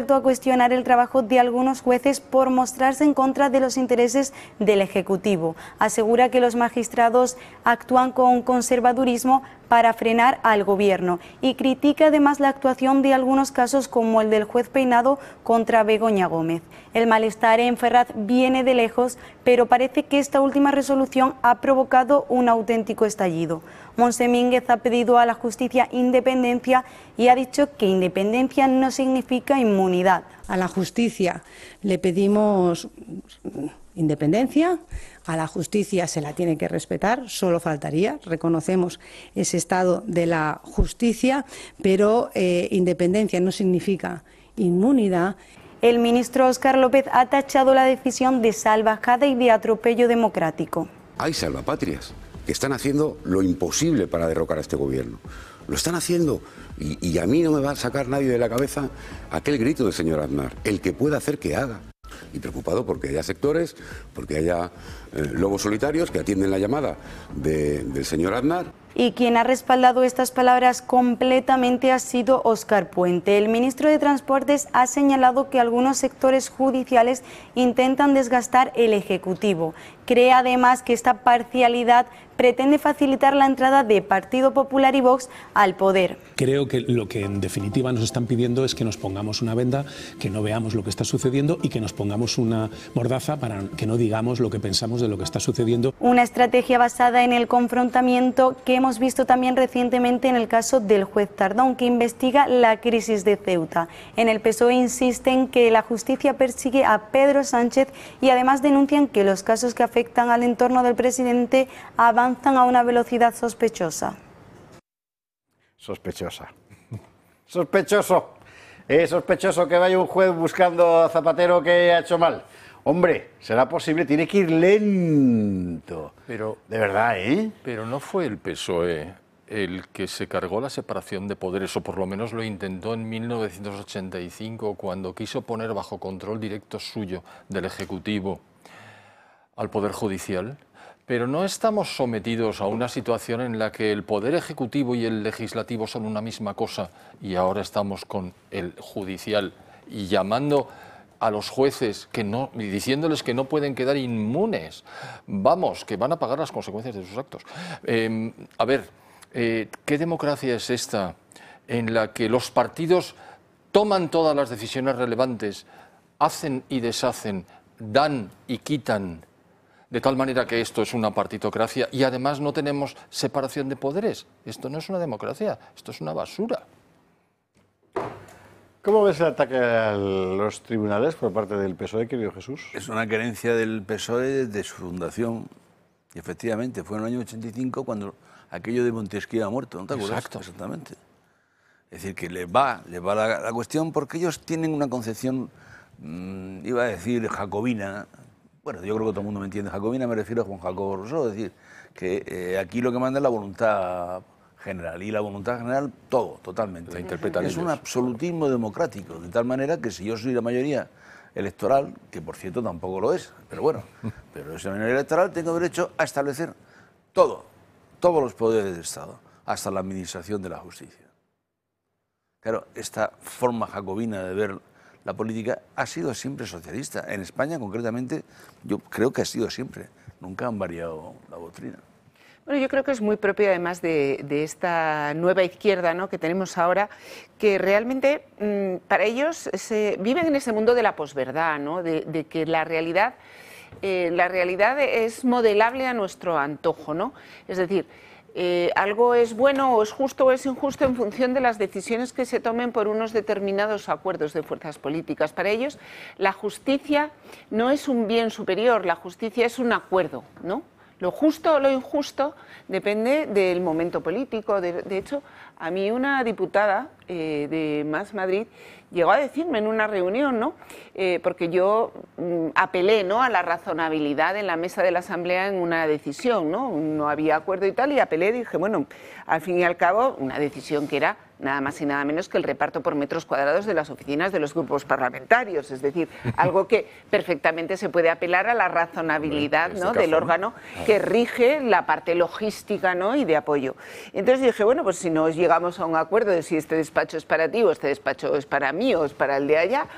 vuelto a cuestionar el trabajo de algunos jueces por mostrarse en contra de los intereses del Ejecutivo. Asegura que los magistrados actúan con conservadurismo para frenar al Gobierno y critica además la actuación de algunos casos como el del juez Peinado contra Begoña Gómez. El malestar en Ferraz viene de lejos, pero parece que esta última resolución ha provocado un auténtico estallido. Montse Mínguez ha pedido a la justicia independencia y ha dicho que independencia no significa inmunidad. A la justicia le pedimos independencia, a la justicia se la tiene que respetar, solo faltaría, reconocemos ese estado de la justicia, pero independencia no significa inmunidad. El ministro Óscar López ha tachado la decisión de salvajada y de atropello democrático. Hay salvapatrias que están haciendo lo imposible para derrocar a este gobierno. Lo están haciendo y a mí no me va a sacar nadie de la cabeza aquel grito del señor Aznar, el que pueda hacer que haga. Y preocupado porque haya sectores, porque haya lobos solitarios que atienden la llamada del señor Aznar. Y quien ha respaldado estas palabras completamente ha sido Óscar Puente. El ministro de Transportes ha señalado que algunos sectores judiciales intentan desgastar el Ejecutivo. Cree además que esta parcialidad pretende facilitar la entrada de Partido Popular y Vox al poder. Creo que lo que en definitiva nos están pidiendo es que nos pongamos una venda, que no veamos lo que está sucediendo y que nos pongamos una mordaza para que no digamos lo que pensamos de lo que está sucediendo. Una estrategia basada en el confrontamiento que hemos visto también recientemente en el caso del juez Tardón, que investiga la crisis de Ceuta. En el PSOE insisten que la justicia persigue a Pedro Sánchez y además denuncian que los casos que afectan al entorno del presidente avanzan a una velocidad sospechosa. Sospechosa. Sospechoso. Es sospechoso que vaya un juez buscando a Zapatero que ha hecho mal. Hombre, ¿será posible? Tiene que ir lento. Pero, de verdad, ¿eh? Pero no fue el PSOE el que se cargó la separación de poderes, o por lo menos lo intentó en 1985, cuando quiso poner bajo control directo suyo del Ejecutivo al Poder Judicial. Pero no estamos sometidos a una situación en la que el Poder Ejecutivo y el Legislativo son una misma cosa, y ahora estamos con el Judicial y llamando a los jueces y diciéndoles que no pueden quedar inmunes. Vamos, que van a pagar las consecuencias de sus actos. A ver, ¿qué democracia es esta en la que los partidos toman todas las decisiones relevantes, hacen y deshacen, dan y quitan, de tal manera que esto es una partitocracia y además no tenemos separación de poderes? Esto no es una democracia, esto es una basura. ¿Cómo ves el ataque a los tribunales por parte del PSOE, querido Jesús? Es una querencia del PSOE desde su fundación. Y efectivamente, fue en el año 85 cuando aquello de Montesquieu ha muerto, ¿no te acuerdas? Exacto. Exactamente. Es decir, que les va la cuestión porque ellos tienen una concepción, iba a decir, jacobina. Bueno, yo creo que todo el mundo me entiende. Jacobina me refiero a Juan Jacobo Rousseau. Es decir, que aquí lo que manda es la voluntad general, y la voluntad general todo, totalmente. La interpretan es ellos. un absolutismo democrático, de tal manera que si yo soy la mayoría electoral, que por cierto tampoco lo es, pero bueno, pero esa mayoría electoral, tengo derecho a establecer todos los poderes del Estado, hasta la administración de la justicia. Claro, esta forma jacobina de ver la política ha sido siempre socialista. En España, concretamente, yo creo que ha sido siempre. Nunca han variado la doctrina. Bueno, yo creo que es muy propio además de esta nueva izquierda, ¿no?, que tenemos ahora, que realmente para ellos viven en ese mundo de la posverdad, ¿no?, de que la realidad es modelable a nuestro antojo, ¿no? Es decir, algo es bueno o es justo o es injusto en función de las decisiones que se tomen por unos determinados acuerdos de fuerzas políticas. Para ellos, la justicia no es un bien superior, la justicia es un acuerdo, ¿no? Lo justo o lo injusto depende del momento político. De hecho, a mí una diputada de Más Madrid llegó a decirme en una reunión, ¿no?, porque yo apelé, ¿no?, a la razonabilidad en la mesa de la Asamblea en una decisión, ¿no? No había acuerdo y tal, y apelé, dije, bueno, al fin y al cabo, una decisión que era nada más y nada menos que el reparto por metros cuadrados de las oficinas de los grupos parlamentarios, es decir, algo que perfectamente se puede apelar a la razonabilidad, ¿no?, del órgano que rige la parte logística, ¿no?, y de apoyo. Entonces dije, bueno, pues si no llegamos a un acuerdo de si este despacho es para ti o este despacho es para mí o es para el de allá,